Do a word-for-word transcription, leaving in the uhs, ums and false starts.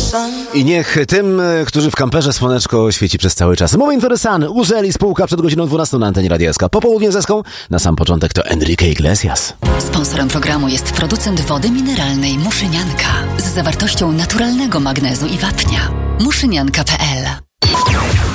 I niech tym, którzy w kamperze słoneczko świeci przez cały czas. Moving to the Sun, Uzeli, spółka przed godziną dwunastą na antenie Radia S K. Popołudnie zeską. Na sam początek to Enrique Iglesias. Sponsorem programu jest producent wody mineralnej Muszynianka z zawartością naturalnego magnezu i wapnia. muszynianka kropka p l